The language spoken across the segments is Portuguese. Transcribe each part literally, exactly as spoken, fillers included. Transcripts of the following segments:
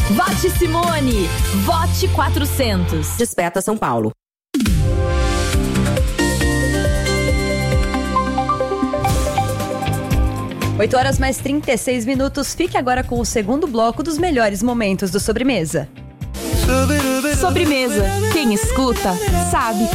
Vote Simone. Vote quatrocentos. Desperta São Paulo. oito horas mais trinta e seis minutos. Fique agora com o segundo bloco dos melhores momentos do Sobremesa. Sobremesa. Quem escuta, sabe.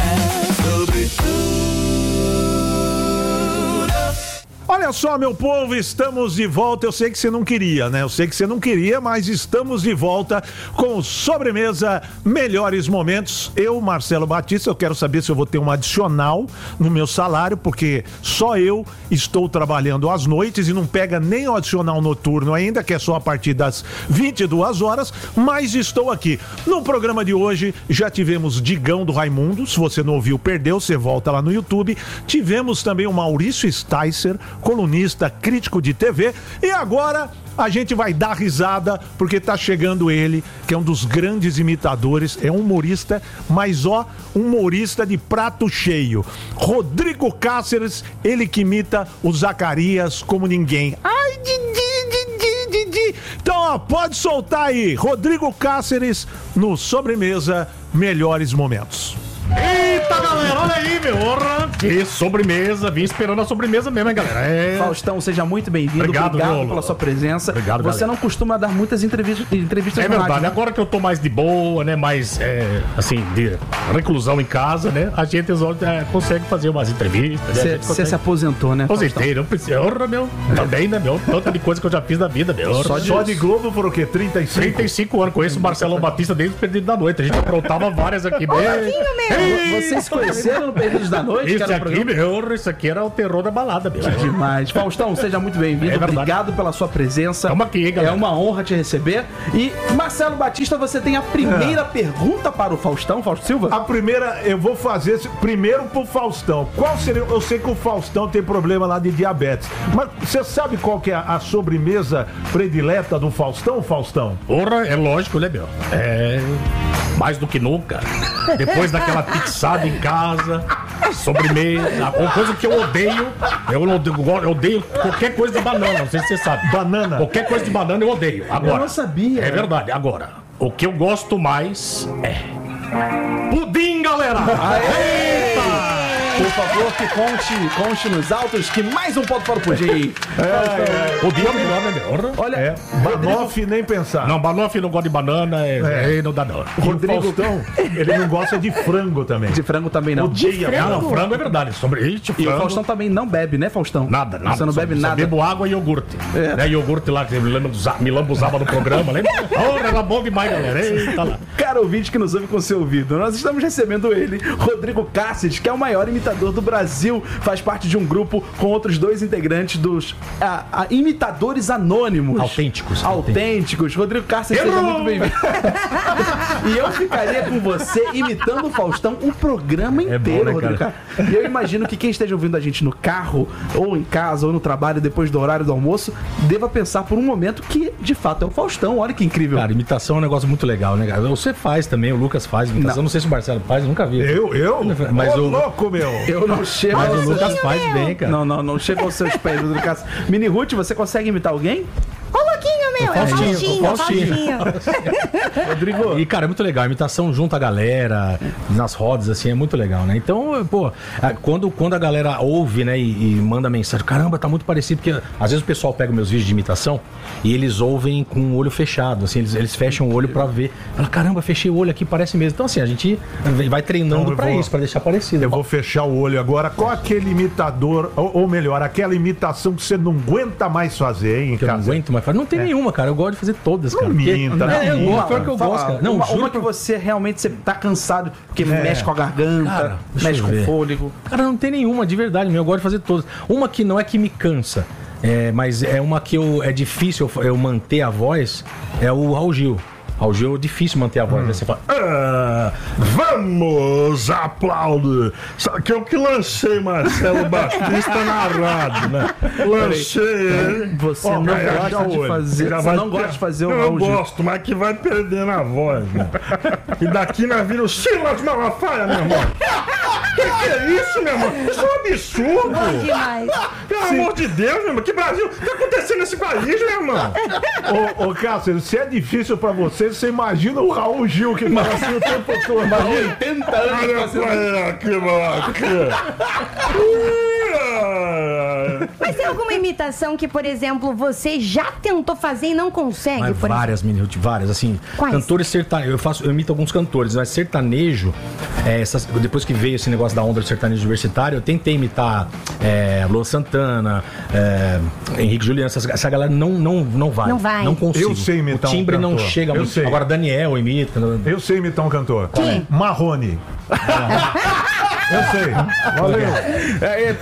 Olha só, meu povo, estamos de volta. Eu sei que você não queria, né? Eu sei que você não queria, mas estamos de volta com o Sobremesa Melhores Momentos. Eu, Marcelo Batista, eu quero saber se eu vou ter um adicional no meu salário, porque só eu estou trabalhando às noites e não pega nem o adicional noturno ainda, que é só a partir das vinte e duas horas, mas estou aqui. No programa de hoje, já tivemos Digão do Raimundo. Se você não ouviu, perdeu, você volta lá no YouTube. Tivemos também o Maurício Sticer, colunista, crítico de T V, e agora a gente vai dar risada porque tá chegando ele, que é um dos grandes imitadores, é um humorista, mas ó, humorista de prato cheio. Rodrigo Cáceres, ele que imita o Zacarias como ninguém. Ai, Didi, Didi, Didi. Então, ó, pode soltar aí, Rodrigo Cáceres no Sobremesa Melhores Momentos. Eita, galera, olha aí, meu. Orra, que sobremesa. Vim esperando a sobremesa mesmo, hein, galera. É... Faustão, seja muito bem-vindo. Obrigado, Obrigado pela sua presença. Obrigado, Você galera. não costuma dar muitas entrevistas, entrevistas É no verdade. rádio. Agora que eu tô mais de boa, né, mais, é, assim, de reclusão em casa, né, a gente é, consegue fazer umas entrevistas. Você né, consegue... se aposentou, né, Aposentei, não precisa. Orra, meu. Também, né, meu. Tanta de coisa que eu já fiz na vida, meu. Só de, só de Globo foram o quê? trinta e cinco? trinta e cinco anos. Conheço o Marcelão Batista desde o Perdido da Noite. A gente aprontava várias aqui. Ô, meu. Vocês conheceram no Perdido da Noite? Isso que era aqui, meu, isso aqui era o terror da balada, meu. Que demais. Faustão, seja muito bem-vindo. É Obrigado pela sua presença. Tamo aqui, galera. É uma honra te receber. E, Marcelo Batista, você tem a primeira É. pergunta para o Faustão, Fausto Silva? A primeira, eu vou fazer primeiro pro Faustão. Qual seria? Eu sei que o Faustão tem problema lá de diabetes, mas você sabe qual que é a, a sobremesa predileta do Faustão, Faustão? Porra, é lógico, né, meu? É. Mais do que nunca. Depois daquela pixada em casa, sobremesa, uma coisa que eu odeio. Eu, não odeio, eu odeio qualquer coisa de banana, não sei se você sabe. Banana? Qualquer coisa de banana eu odeio. Agora, Eu não sabia. É verdade. Agora, o que eu gosto mais é pudim, galera! Eita! Por favor, que conte, conte nos autos que mais um ponto para o pudim. É, é. Pudim é melhor, né, meu? Olha, É, banoffee nem pensar. Não, banoffee não gosta de banana, é, é. não dá não. O Faustão, ele não gosta de frango também. de frango também não. Odeia Ah, frango. não, frango é verdade. Sobre isso, E frango. o Faustão também não bebe, né, Faustão? Nada, nada. Você não bebe só, nada. Só bebo água e iogurte. É. Né, iogurte lá que me lambuzava, me lambuzava no programa, lembra? Porra, era bom demais, galera. Eita lá. Cara, ouvinte que nos ouve com seu ouvido, nós estamos recebendo ele, Rodrigo Cáceres, que é o maior imitador do Brasil, faz parte de um grupo com outros dois integrantes dos a, a, imitadores anônimos. Autênticos. Autênticos. Rodrigo Cáceres, seja muito bem-vindo. E eu ficaria com você imitando o Faustão o programa inteiro, bom, né, Rodrigo cara? Cáceres. E eu imagino que quem esteja ouvindo a gente no carro, ou em casa, ou no trabalho, depois do horário do almoço, deva pensar por um momento que, de fato, é o Faustão. Olha que incrível. Cara, imitação é um negócio muito legal, né, cara? Você faz também, o Lucas faz imitação. Não. Não sei se o Marcelo faz, eu nunca vi. Eu? Eu? Mas Ô, o- louco, meu. Eu não chego Mas aos o seus- Lucas faz bem, cara. Não, não, não chega aos seus pés, Rodrigo Cáceres. Mini Ruth, você consegue imitar alguém? Ô, louquinho, meu! É o Faustinho, Faustinho, o Faustinho. Rodrigo. E, cara, é muito legal. A imitação junta a galera nas rodas, assim, é muito legal, né? Então, pô, quando, quando a galera ouve, né, e, e manda mensagem, caramba, tá muito parecido, porque às vezes o pessoal pega meus vídeos de imitação e eles ouvem com o olho fechado, assim, eles, eles fecham o olho pra ver. Fala, caramba, fechei o olho aqui, parece mesmo. Então, assim, a gente vai treinando Então, eu pra vou- isso, pra deixar parecido. Eu vou fechar o olho agora. Qual aquele imitador, ou, ou melhor, aquela imitação que você não aguenta mais fazer, hein, Que eu não casa? aguento mais. Não tem nenhuma, cara. Eu gosto de fazer todas, cara. Não Porque- minta, é, eu não gosto, pior que eu Fala, gosto, cara. Não, uma, juro uma que que- você realmente você tá cansado, porque mexe com a garganta, Cara, deixa mexe eu com o ver. fôlego. Cara, não tem nenhuma, de verdade, meu. Eu gosto de fazer todas. Uma que não é que me cansa, é, mas é uma que eu, é difícil eu, eu manter a voz, é o Raul Gil. Raul Gil é difícil manter a voz. Né? Você fala, "Ah", galera, vamos aplaudir. Sabe que eu que lancei Marcelo Batista na rádio, né? Lancei ele. Você Ó, não vai gosta achar de o olho. fazer. Já Você vai não ter- gosta de fazer o Eu Raul Gil. gosto, mas que vai perdendo a voz, né? E daqui nós vira o Silas Malafaia, meu irmão. Que que é isso, meu irmão? Isso é um absurdo. Demais. Pelo amor de Deus, meu irmão. Que Brasil? O que tá acontecendo nesse país, meu irmão? Ô, ô Cássio, se é difícil pra você, você imagina o Raul Gil que fala assim o tempo todo. oitenta anos Olha fazendo. pra ele aqui, meu aqui. Mas tem alguma imitação que, por exemplo, você já tentou fazer e não consegue? Mas por várias, menino, várias, assim. Quais? Cantores sertanejos. Eu faço, eu imito alguns cantores, mas sertanejo, é, essas- depois que veio esse negócio da onda do sertanejo universitário, eu tentei imitar é, Luan Santana, é, Henrique Juliano, essas- essa galera não, não, não vai. Não vai. Não consigo. Eu sei imitar O timbre um não cantor. chega Eu muito. sei. Agora, Daniel imita. Eu sei imitar um cantor. Quem? Marrone. Eu sei. Valeu. É,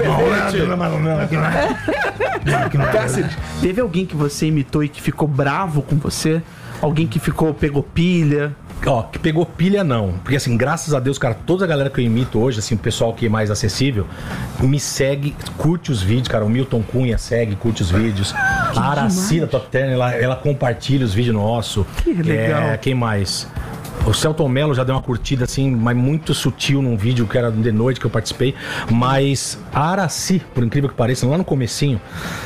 Cáceres, teve alguém que você imitou e que ficou bravo com você? Alguém que ficou, pegou pilha? Ó, que pegou pilha não. Porque assim, graças a Deus, cara, toda a galera que eu imito hoje, assim, o pessoal que é mais acessível, me segue, curte os vídeos, cara. O Milton Cunha segue, curte os vídeos. A Araci da Top Term, ela, ela compartilha os vídeos nossos. Que legal. É, quem mais? O Celton Mello já deu uma curtida assim, mas muito sutil num vídeo que era de noite que eu participei. Mas a Araci, por incrível que pareça, lá no comecinho,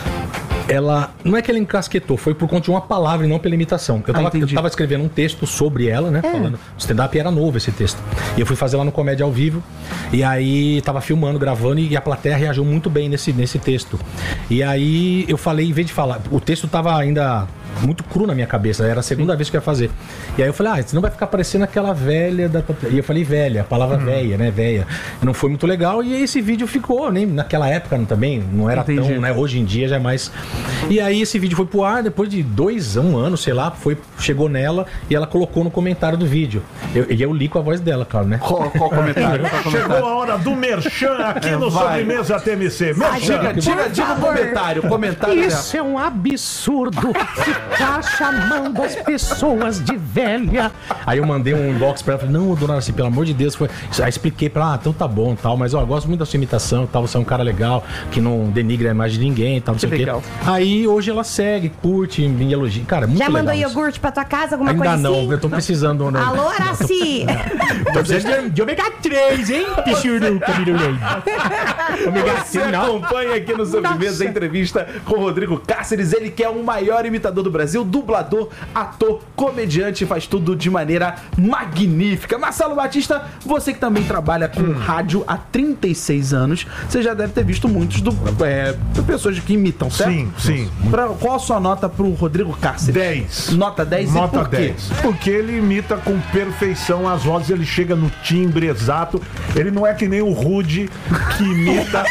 ela, não é que ela encasquetou, foi por conta de uma palavra e não pela imitação. Eu tava, eu entendi. tava escrevendo um texto sobre ela, né? Falando, o stand-up era novo esse texto. E eu fui fazer lá no Comédia ao Vivo. E aí tava filmando, gravando, e a plateia reagiu muito bem nesse, nesse texto. E aí eu falei, em vez de falar, o texto tava ainda muito cru na minha cabeça, era a segunda vez que eu ia fazer. E aí eu falei, ah, senão vai ficar parecendo aquela velha da... E eu falei velha, a palavra velha, né, velha. Não foi muito legal, e aí esse vídeo ficou, nem naquela época também, não era Entendi. tão, né, hoje em dia já é mais... E aí esse vídeo foi pro ar, depois de dois, um ano, sei lá, foi, chegou nela, e ela colocou no comentário do vídeo. Eu, e eu li com a voz dela, claro, né? Qual, qual comentário? Qual Chegou comentário? a hora do Merchan aqui no Vai. Sobremesa T M C. Diga, Merchan. diga, diga o comentário. O comentário dela. Isso é um absurdo ficar chamando as pessoas de velha. Aí eu mandei um inbox pra ela, falei, não, dona Araci, pelo amor de Deus, foi... Aí expliquei pra ela, ah, então tá bom, tal, mas ó, eu gosto muito da sua imitação, tal, você é um cara legal, que não denigra a imagem de ninguém, tal, não sei o quê. legal. Aí hoje ela segue, curte, me elogia, cara, muito Já legal mandou isso. iogurte pra tua casa, alguma Ainda coisa não, assim? eu tô precisando, né? Alô, Araci! Tô precisando de ômega três, hein, pichuruca, pirulei. Ômega Você três, não. acompanha aqui no Sobremesa a entrevista com o Rodrigo Cáceres, ele que é o maior imitador do Brasil, dublador, ator, comediante, faz tudo de maneira magnífica. Marcelo Batista, você que também trabalha com rádio há trinta e seis anos, você já deve ter visto muitos do, é, pessoas que imitam, certo? Sim, sim. Pra, qual a sua nota pro Rodrigo Cáceres? dez. Nota dez e Nota por quê? dez. Porque ele imita com perfeição as vozes, ele chega no timbre exato. Ele não é que nem o Rude que imita.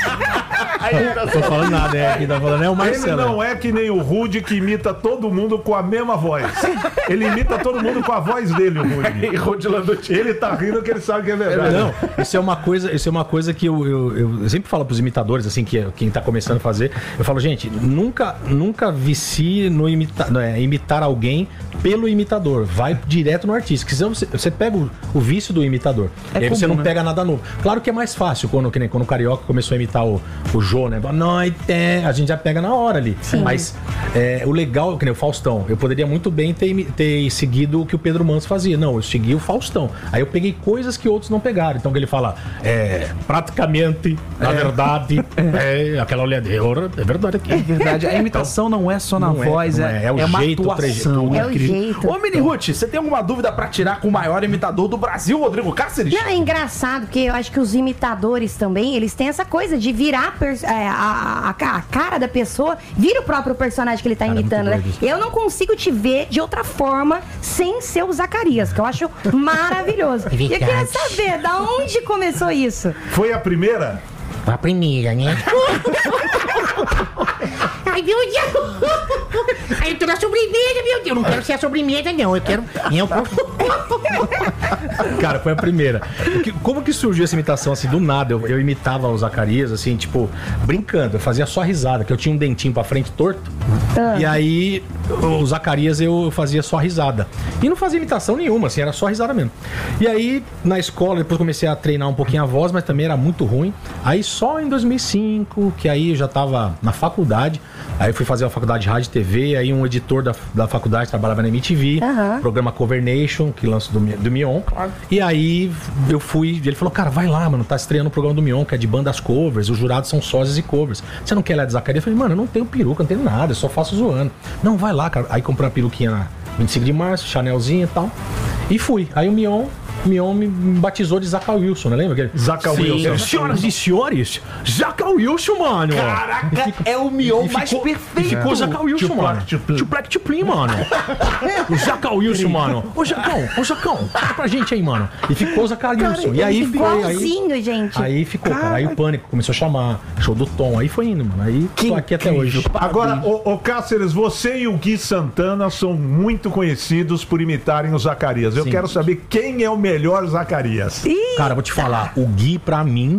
Tô falando nada, é, quem tá falando é o Ele Marcelo. não é que nem o Rude que imita todo mundo com a mesma voz. Ele imita todo mundo com a voz dele, o Rude. Rude Landucci. Ele tá rindo que ele sabe que é verdade. Não, isso é uma coisa, isso é uma coisa que eu, eu, eu sempre falo pros imitadores, assim, que quem tá começando a fazer, eu falo, gente, nunca, nunca vicie no imita, não, é, imitar alguém pelo imitador. Vai direto no artista. Que senão você, você pega o, o vício do imitador. É e aí você comum, não né? pega nada novo. Claro que é mais fácil quando, que nem, quando o Carioca começou a imitar o, o Jô, né? Boa noite, a gente já pega na hora ali. Mas é, o legal, que nem o Faustão, eu poderia muito bem ter, imi- ter seguido o que o Pedro Manso fazia. Não, eu segui o Faustão. Aí eu peguei coisas que outros não pegaram. Então que ele fala, é, praticamente, na verdade, é, aquela olhadora, é verdade aqui. É verdade, a imitação não é só na Não é, voz, não é, é, é o é uma jeito, o atuação. trejeito. É o incrível. jeito. Ô, Mini Ruth, você tem alguma dúvida pra tirar com o maior imitador do Brasil, Rodrigo Cáceres? Não, é engraçado, porque eu acho que os imitadores também, eles têm essa coisa de virar pers- é, a, a- a cara da pessoa, vira o próprio personagem que ele tá Cara, é imitando, muito né? doido isso. Eu não consigo te ver de outra forma sem ser o Zacarias, que eu acho maravilhoso. E eu queria saber, da onde começou isso? Foi a primeira? A primeira, né? Ai, meu Deus! Ai, eu tô na sobremesa, meu Deus! Eu não quero ser a sobremesa, não. Eu quero. Eu... Cara, foi a primeira. Que- Como que surgiu essa imitação, assim, do nada? Eu, eu imitava o Zacarias, assim, tipo, brincando. Eu fazia só risada, que eu tinha um dentinho pra frente torto. Ah. E aí, o Zacarias eu fazia só risada. E não fazia imitação nenhuma, assim, era só risada mesmo. E aí, na escola, depois comecei a treinar um pouquinho a voz, mas também era muito ruim. Aí só em dois mil e cinco, que aí eu já tava na faculdade. Aí eu fui fazer a faculdade de rádio e T V. Aí um editor da, da faculdade trabalhava na M T V, Aham. programa Cover Nation, que lança do, Mi- do Mion. E aí eu fui, ele falou, cara, vai lá, mano, tá estreando o programa do Mion, que é de bandas covers, os jurados são sósias e covers. Você não quer lá de Zacarias? Eu falei, mano, eu não tenho peruca, não tenho nada, eu só faço zoando. Não, vai lá, cara. Aí comprei uma peruquinha na vinte e cinco de março, Chanelzinha e tal. E fui. Aí o Mion, Mion me batizou de Zaca Wilson, né? Lembra? Aquele? Zaca Sim. Wilson. Senhoras e senhores, Zaca Wilson, mano. Caraca, é o Mion E mais ficou- perfeito. E ficou Zaca Wilson, Tio mano. Plac, tio Plac. Tio Black Tiplin, mano. O Zaca Wilson, mano. Ô, Jacão, ô, Jacão, conta pra gente aí, mano. E ficou o Zaca Wilson. E aí foi. Aí, Igualzinho, gente. aí ficou, cara. Aí o Pânico começou a chamar. Show do Tom. Aí foi indo, mano. Aí tô aqui até hoje. Agora, ô, ô Cáceres, você e o Gui Santana são muito conhecidos por imitarem o Zacarias. Eu Sim. quero saber quem é o melhor Zacarias. Cara, vou te falar, o Gui, pra mim,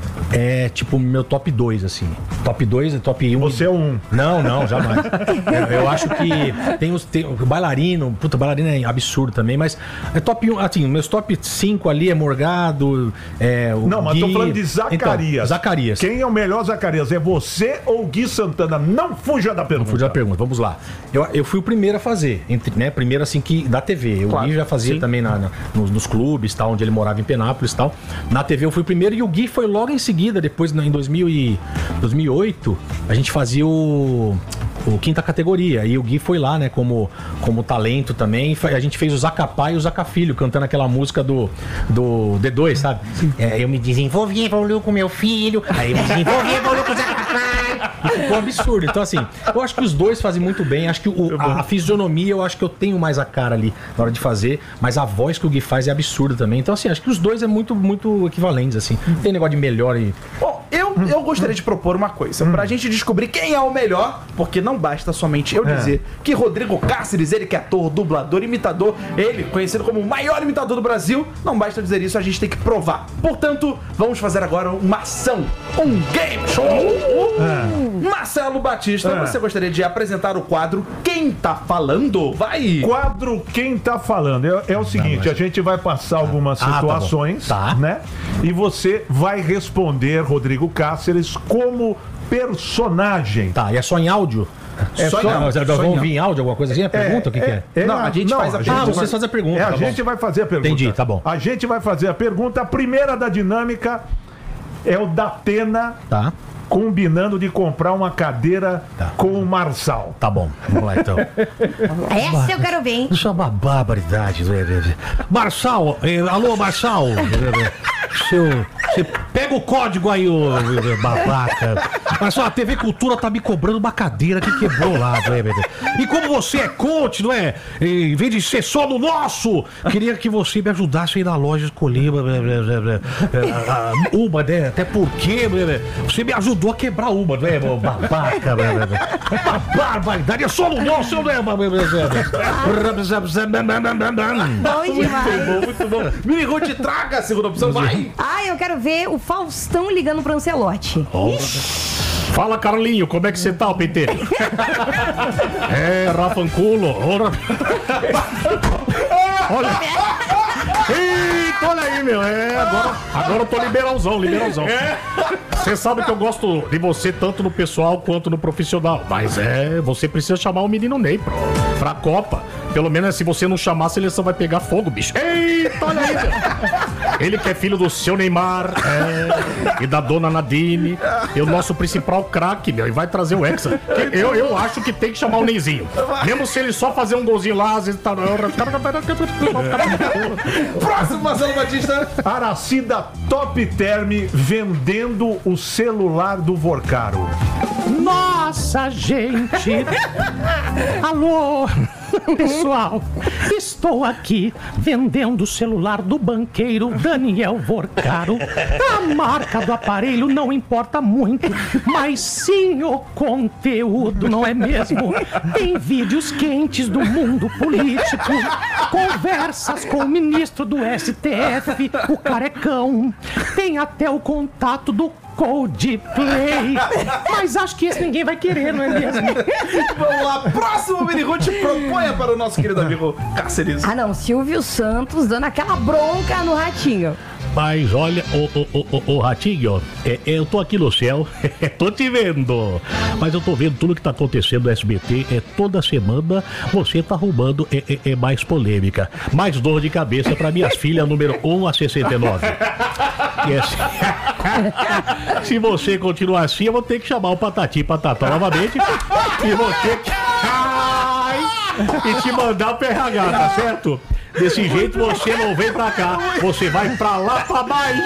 é tipo meu top dois, assim. Top dois é top um. Você é um. Não, não, jamais. eu, eu acho que tem os. Tem, o bailarino, puta, bailarino é absurdo também, mas é top um. Assim, meus top cinco ali é Morgado. É, o Não, mas Gui. tô falando de Zacarias. Então, Zacarias. Quem é o melhor Zacarias? É você ou o Gui Santana? Não fuja da pergunta. Fui da pergunta, vamos lá. Eu, eu fui o primeiro a fazer, entre, né? Primeiro assim que da T V. O Claro, Gui já fazia sim. também na, na- nos, nos clubes, tal, onde ele morava em Penápolis e tal. Na T V eu fui o primeiro e o Gui foi logo em seguida, depois na- em dois mil e, dois mil e oito, a gente fazia o. O quinta categoria. E o Gui foi lá, né, como, como talento também. E foi- a gente fez o Zacapá e o Zacafilho cantando aquela música do, do D dois, sabe? É, eu me desenvolvi, evoluiu com meu filho. Aí eu me desenvolvi, evoluiu com o Zé Papai. E ficou absurdo. Então, assim, eu acho que os dois fazem muito bem. Acho que o- a, a fisionomia, eu acho que eu tenho mais a cara ali na hora de fazer. Mas a voz que o Gui faz é absurda também. Então, assim, acho que os dois é muito, muito equivalentes, assim. Não tem negócio de melhor e. Bom, eu, eu gostaria de propor uma coisa. Pra gente descobrir quem é o melhor, porque não basta somente eu dizer que Rodrigo Cáceres, ele que é ator, dublador, imitador, ele conhecido como o maior imitador do Brasil, não basta dizer isso, a gente tem que provar. Portanto, vamos fazer agora uma ação, um game show. Marcelo Batista, É. você gostaria de apresentar o quadro Quem Tá Falando? Vai! Quadro Quem Tá Falando. É, é o seguinte, a gente vai passar algumas Ah, tá bom. situações, Tá. né? E você vai responder, Rodrigo Cáceres, como personagem. Tá, e é só em áudio? É Só só- em áudio. Mas só em vão vir em áudio alguma coisa assim? É pergunta? o que, que é? Não, a gente faz a Ah, pergunta. vocês fazem a pergunta. É, a tá gente bom. vai fazer a pergunta. Entendi, tá bom. A gente vai fazer a pergunta. A primeira da dinâmica é o da Pena Tá, combinando de comprar uma cadeira Tá. com o Marçal. tá bom. Vamos lá então. Essa eu quero ver, hein? Isso é uma barbaridade, né? Marçal, eh, alô, Marçal. Seu, você pega o código aí, ô ô, babaca. Marçal, a T V Cultura tá me cobrando uma cadeira que quebrou lá, né? E como você é coach, não é? Em vez de ser só no nosso, queria que você me ajudasse a ir na loja escolher blá, blá, blá, blá, blá, ah, ah, uma, né? Até porque blá, blá, você me ajudou a quebrar uma, né, meu babaca? Blá, blá, blá. Uma barbaridade, é só no nosso, né? Blá, blá, blá, blá. Bom demais. Bom, muito bom. Mini Ruth, traga a segunda opção, vai! Ah, eu quero ver o Faustão ligando pro Ancelotti. Fala, Carlinho, como é que você tá, o P T? É, Rafanculo. Ora... Olha. Eita, olha aí, meu. É, agora, agora eu tô liberalzão, liberalzão. Você sabe que eu gosto de você tanto no pessoal quanto no profissional. Mas é, você precisa chamar o menino Ney pra, pra Copa. Pelo menos se você não chamar, a seleção vai pegar fogo, bicho. Eita, olha aí, meu. Ele que é filho do seu Neymar é, e da dona Nadine. E o nosso principal craque, meu. E vai trazer o Hexa. Eu, eu acho que tem que chamar o Neyzinho. Mesmo se ele só fazer um golzinho lá, às vezes tá. Próximo, Marcelo Batista. Aracida Top Term vendendo o celular do Vorcaro. Nossa, gente! Alô, pessoal! Estou aqui vendendo o celular do banqueiro Daniel Vorcaro. A marca do aparelho não importa muito, mas sim o conteúdo, não é mesmo? Tem vídeos quentes do mundo político, conversas com o ministro do S T F, o Carecão. Tem até o contato do Coldplay. Mas acho que esse ninguém vai querer, não é mesmo? Vamos lá, próximo Mini Root, proponha para o nosso querido amigo Cáceres. Ah, não, Silvio Santos dando aquela bronca no Ratinho. Mas olha, ô, ô, ô, ô, ô Ratinho, é, eu tô aqui no céu, tô te vendo. Mas eu tô vendo tudo que tá acontecendo no S B T. É, toda semana você tá arrumando é, é, é mais polêmica. Mais dor de cabeça pra minhas filhas, número um a sessenta e nove. E assim, se você continuar assim, eu vou ter que chamar o Patati e Patatá novamente. E vou ter que... Ai, e te mandar pro R H, tá certo? Desse jeito você não vem pra cá, você vai pra lá pra baixo.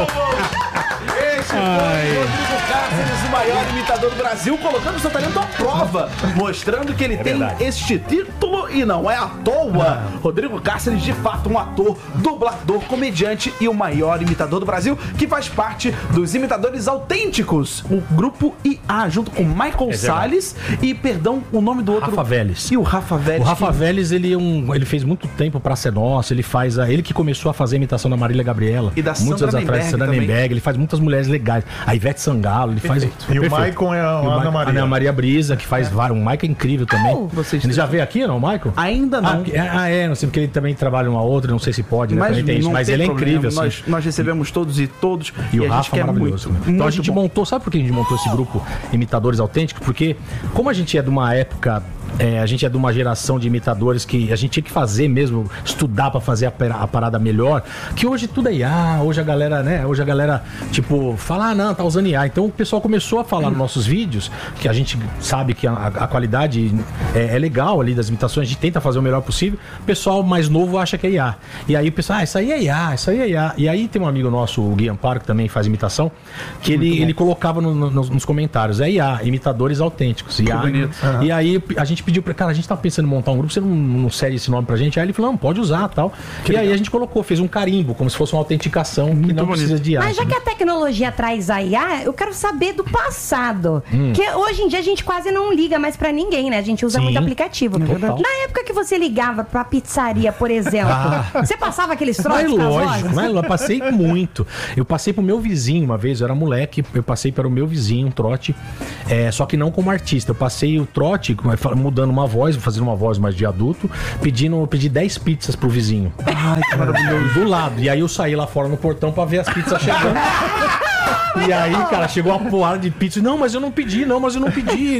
Esse foi o Rodrigo Cáceres, o maior imitador do Brasil, colocando seu talento à prova, mostrando que ele é tem verdade. Este título e não é à toa. Rodrigo Cáceres, de fato, um ator, dublador, comediante e o maior imitador do Brasil, que faz parte dos Imitadores Autênticos, o grupo I A, junto com Michael é Salles e, perdão, o nome do outro... Rafa Vélez. E o Rafa Vélez. O Rafa que... Vélez, ele, é um, ele fez muito tempo pra ser nosso, ele faz a, ele que começou a fazer a imitação da Marília Gabriela. E da muitos anos atrás, Sandra Nemberg, ele faz muitas mulheres legais. A Ivete Sangalo, ele faz... E o Maicon é a Ana Maria. Ana Maria Brisa, que faz vários. O Maicon é incrível também. Oh, vocês ele já veio aqui, não, Maicon? Ainda não. Ah, ah, é, não sei porque ele também trabalha uma outra, não sei se pode, né? Mas, tem isso, mas ele é problema. incrível, assim. Nós, nós recebemos todos e todos. E, e o a Rafa gente quer maravilhoso. muito, então muito a gente bom. montou, sabe por que a gente montou esse grupo Imitadores Autênticos? Porque como a gente é de uma época... É, a gente é de uma geração de imitadores que a gente tinha que fazer mesmo, estudar pra fazer a, a parada melhor, que hoje tudo é I A, hoje a galera, né, hoje a galera, tipo, fala, ah, não, tá usando I A. Então o pessoal começou a falar nos nossos vídeos, que a gente sabe que a, a qualidade é, é legal ali das imitações, a gente tenta fazer o melhor possível, o pessoal mais novo acha que é I A. E aí o pessoal, ah, isso aí é I A, isso aí é I A. E aí tem um amigo nosso, o Gui Amparo, que também faz imitação, que ele, ele colocava no, no, nos comentários, é I A, imitadores autênticos, I A. Uhum. E aí a gente pediu pra, cara, a gente tá pensando em montar um grupo, você não, não cede esse nome pra gente? Aí ele falou, não, pode usar, tal. Que e legal. Aí a gente colocou, fez um carimbo, como se fosse uma autenticação que não bonito. Precisa de I A. Mas já que a tecnologia traz a I A, eu quero saber do passado. Hum. Que hoje em dia a gente quase não liga mais pra ninguém, né? A gente usa Sim. muito aplicativo. Total. Na época que você ligava pra pizzaria, por exemplo, ah. você passava aqueles trotes? Mas lógico, mas eu passei muito. Eu passei pro meu vizinho uma vez, eu era moleque, eu passei para o meu vizinho um trote, é, só que não como artista. Eu passei o trote mudando uma voz, fazendo uma voz mais de adulto, pedindo, eu pedi dez pizzas pro vizinho. Ai, que maravilhoso. Do lado. E aí eu saí lá fora no portão pra ver as pizzas chegando. E aí, cara, chegou uma poada de pizza. Não, mas eu não pedi, não, mas eu não pedi.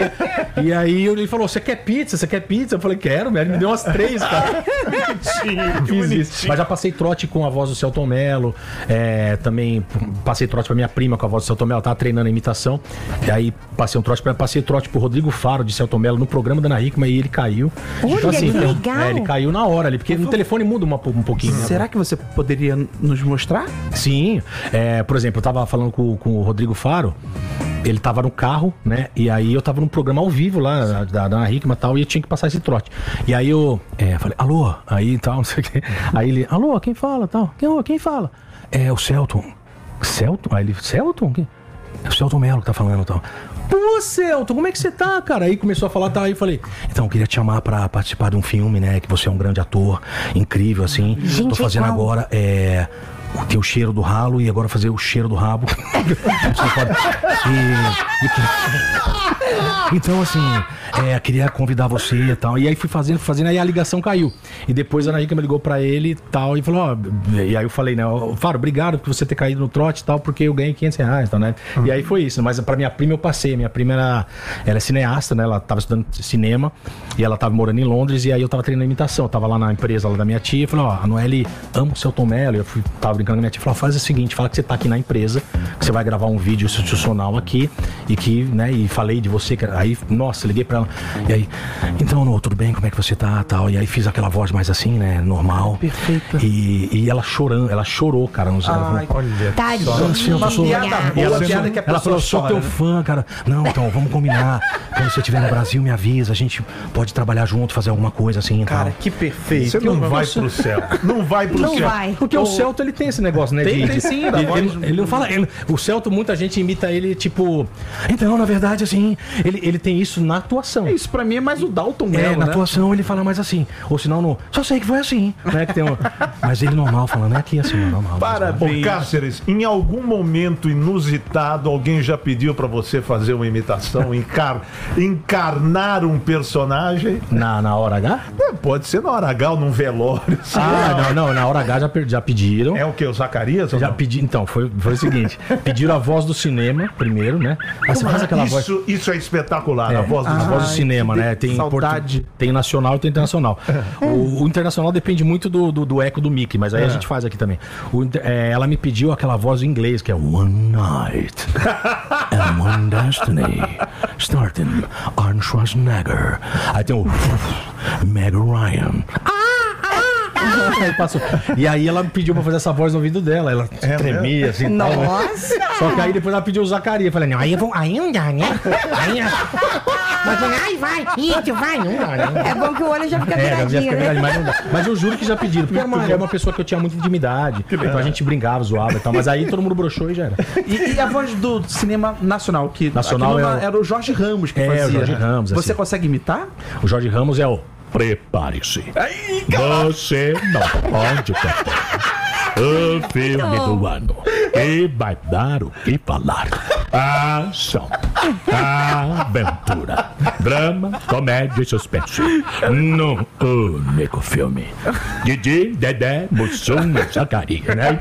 E aí ele falou, você quer pizza? Você quer pizza? Eu falei, quero, velho. Ele me deu umas três, cara. Bonitinho, fiz isso. Mas já passei trote com a voz do Celton Mello. É, também passei trote pra minha prima com a voz do Celton Mello. Ela tava treinando a imitação. E aí passei um trote pra passei trote pro Rodrigo Faro de Celton Mello no programa da Ana Hickman e ele caiu. Olha, então, assim, que legal. É, ele caiu na hora ali, porque no telefone muda uma, um pouquinho. Né? Será que você poderia nos mostrar? Sim. É, por exemplo, eu tava falando com, com o Rodrigo Faro. Ele tava no carro, né? E aí eu tava num programa ao vivo lá, da, da Ana Hickman e tal, e eu tinha que passar esse trote. E aí eu é, falei, alô? Aí tal, não sei o quê. Aí ele, alô, quem fala? Tal? Quem, quem fala? É o Celton. Celton? Aí ele, Celton? Quem? É o Celton Mello que tá falando tal. Pô, Celton, como é que você tá, cara? Aí começou a falar, tá? Aí eu falei, então, eu queria te chamar pra participar de um filme, né? Que você é um grande ator, incrível, assim. Gente, tô fazendo igual. agora, é... Tem o cheiro do ralo e agora fazer o cheiro do rabo. e, e, então, assim, é, queria convidar você e tal. E aí fui fazendo, fazendo, aí a ligação caiu. E depois a Ana Hickman ligou pra ele e tal. E falou, ó. E aí eu falei, né, Faro, obrigado por você ter caído no trote e tal, porque eu ganhei quinhentos reais, então, né? Uhum. E aí foi isso. Mas pra minha prima eu passei. Minha prima era, ela é cineasta, né? Ela tava estudando cinema e ela tava morando em Londres. E aí eu tava treinando imitação. Eu tava lá na empresa lá da minha tia. E falei, ó, a Noelle ama o Celton Mello. Eu fui, tava brincando com minha tia, falou, faz o seguinte, fala que você tá aqui na empresa, que você vai gravar um vídeo institucional aqui, e que, né, e falei de você, que aí, nossa, liguei pra ela, e aí, então, Nô, tudo bem, como é que você tá, tal, e aí fiz aquela voz mais assim, né, normal. Perfeita. E, e ela chorando, ela chorou, cara, nos Ai, olha. Tadinha. Uma sou, piada boa, ela, piada que a ela falou, sou teu fã, cara. Não, então, vamos combinar. Quando você estiver no Brasil, me avisa, a gente pode trabalhar junto, fazer alguma coisa assim, cara, tal. que perfeito. Você não vai pro céu. Não vai pro Não céu. vai. Porque o Celton, ele tem esse negócio, né? Tem, de, tem de- sim, da ele, voz- ele- ele não fala. ele- o Celto, muita gente imita ele, tipo. Então, na verdade, assim, ele, ele tem isso na atuação. Isso pra mim é mais o Dalton É, Mello, na né? atuação ele fala mais assim. Ou senão, no, só sei que foi assim. Né, que tem um, mas ele normal falando, é aqui assim, normal. Parabéns. Ô, Cáceres, em algum momento inusitado, alguém já pediu pra você fazer uma imitação, encar- encarnar um personagem? Na, na hora H? É, pode ser na hora H ou num velório. assim. Ah, não, não, na hora H já, per- já pediram. É o que? O Zacarias? ou Já não? pedi, então, foi, foi o seguinte: pediram a voz do cinema primeiro, né? Aí você faz aquela voz. isso, isso é espetacular, É, a voz do a voz do Ai, cinema, que né? Tem saudade. portu- tem nacional e tem internacional. O, o internacional depende muito do, do, do eco do Mickey, mas aí a gente faz aqui também. O inter- é, ela me pediu aquela voz em inglês, que é One Night and One Destiny, starting Arnold Schwarzenegger. Aí tem o Meg Ryan. Aí passou. E aí ela me pediu pra fazer essa voz no ouvido dela. Ela tremia assim. Tal, né? Nossa! Só que aí depois ela pediu o Zacarias. Eu falei, não, aí eu vou. Aí não dá, né? Aí, mas, ai, vai, isso, vai, não dá, né? É bom que o olho já fica É, já viradinho, fica né? verdade, mas não dá. Mas eu juro que já pediram. Porque era uma, era uma pessoa que eu tinha muita intimidade. Então a gente brincava, zoava e tal. Mas aí todo mundo broxou e já era. E, e a voz do cinema nacional, que Nacional aquilo é na- o- era o Jorge Ramos que É, fazia. o Jorge Ramos, Você assim. consegue imitar? O Jorge Ramos é o prepare-se. Você não pode cantar o filme do ano que vai dar o que falar. Ação, aventura, drama, comédia e suspense num único filme. Didi, Dedé, Mussum e Zacarias, né?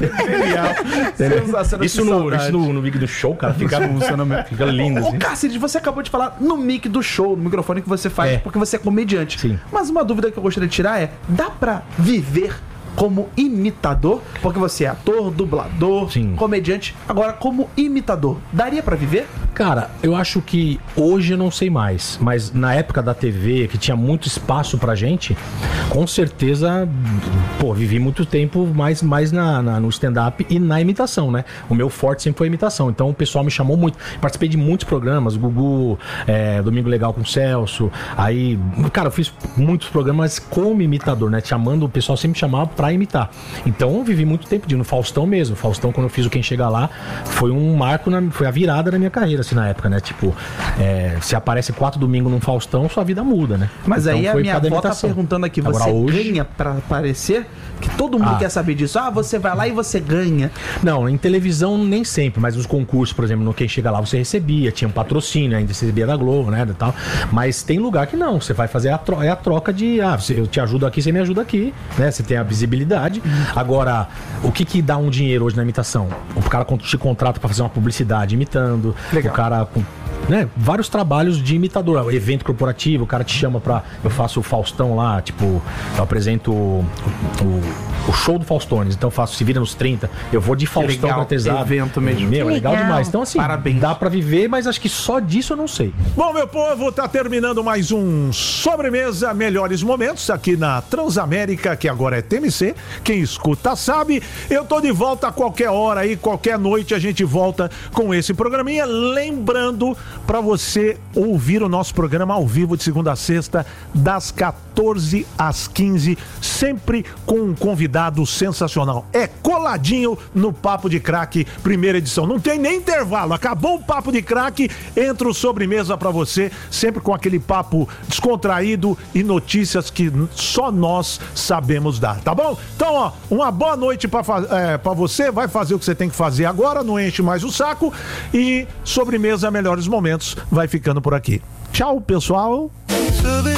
Genial. Sensacional, Isso que no, saudade. isso no, no Big do Show, cara, fica, fica lindo. Ô, Assim. Cáceres, você acabou de falar no mic do show, no microfone que você faz, É. porque você é comediante. Sim. Mas uma dúvida que eu gostaria de tirar é: dá pra viver como imitador? Porque você é ator, dublador, Sim. comediante. Agora, como imitador, daria pra viver? Cara, eu acho que hoje eu não sei mais, mas na época da T V, que tinha muito espaço pra gente, com certeza, pô, vivi muito tempo mais, mais na, na- no stand-up e na imitação, né? O meu forte sempre foi a imitação, então o pessoal me chamou muito. Participei de muitos programas, Gugu, é, Domingo Legal com o Celso, aí, cara, eu fiz muitos programas como imitador, né? Chamando, o pessoal sempre me chamava pra imitar. Então eu vivi muito tempo de no Faustão mesmo. Faustão, quando eu fiz o Quem Chega Lá, foi um marco, na, foi a virada da minha carreira, assim, na época, né? Tipo, é, se aparece quatro domingos num Faustão, sua vida muda, né? Mas Então, aí a foi minha por causa da avó tá imitação. perguntando aqui, Agora, você hoje- ganha pra aparecer? Que todo mundo Ah. quer saber disso. Ah, você vai lá e você ganha. Não, em televisão nem sempre, mas nos concursos, por exemplo, no Quem Chega Lá você recebia, tinha um patrocínio, ainda você recebia da Globo, né, e tal. Mas tem lugar que não, você vai fazer a troca, é a troca de, ah, você- eu te ajudo aqui, você me ajuda aqui, né, você tem a visibilidade. Agora, o que que dá um dinheiro hoje na imitação? O cara te contrata pra fazer uma publicidade imitando, Legal. o cara... com- Né, vários trabalhos de imitador, evento corporativo, o cara te chama pra. Eu faço o Faustão lá, tipo, eu apresento o, o, o show do Faustones, então eu faço Se Vira nos trinta, eu vou de Faustão legal, pra Tesado. evento mesmo. Meu, é legal Legal. demais. Então, assim, Parabéns. dá pra viver, mas acho que só disso eu não sei. Bom, meu povo, tá terminando mais um Sobremesa Melhores Momentos aqui na Transamérica, que agora é T M C. Quem escuta sabe. Eu tô de volta a qualquer hora aí, qualquer noite a gente volta com esse programinha. Lembrando pra você ouvir o nosso programa ao vivo de segunda a sexta, das quatorze às quinze, sempre com um convidado sensacional. É coladinho no Papo de Craque, primeira edição. Não tem nem intervalo. Acabou o Papo de Craque, entra o Sobremesa pra você, sempre com aquele papo descontraído e notícias que só nós sabemos dar, tá bom? Então, ó, uma boa noite pra, fa- é, pra você, vai fazer o que você tem que fazer agora, não enche mais o saco, e Sobremesa Melhores Momentos vai ficando por aqui. Tchau, pessoal.